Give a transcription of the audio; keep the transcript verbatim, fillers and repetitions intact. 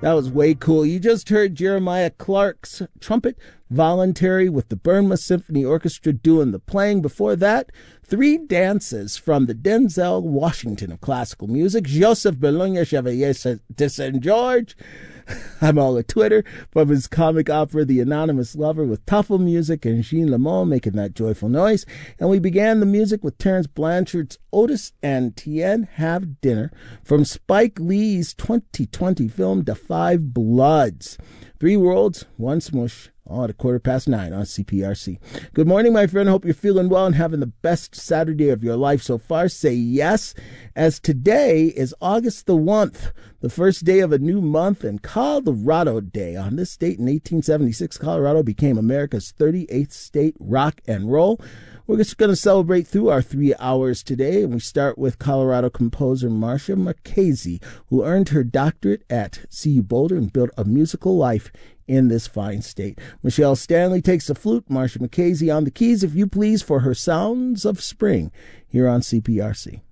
That was way cool. You just heard Jeremiah Clark's trumpet, Voluntary, with the Burnma Symphony Orchestra doing the playing. Before that, three dances from the Denzel Washington of classical music, Joseph Bologna Chevalier de Saint George. I'm all at Twitter, from his comic opera The Anonymous Lover, with Tuffle music and Jean Lamont making that joyful noise. And we began the music with Terence Blanchard's Otis and Tien Have Dinner from Spike Lee's twenty twenty film The Five Bloods. Three worlds, one smush, all at a quarter past nine on C P R C. Good morning, my friend. Hope you're feeling well and having the best Saturday of your life so far. Say yes, as today is August the first, the first day of a new month, and Colorado Day. On this date in eighteen seventy-six, Colorado became America's thirty-eighth state. Rock and roll. We're just going to celebrate through our three hours today, and we start with Colorado composer Marcia Marchese, who earned her doctorate at C U Boulder and built a musical life in this fine state. Michelle Stanley takes the flute, Marcia Marchese on the keys, if you please, for her Sounds of Spring here on C P R C.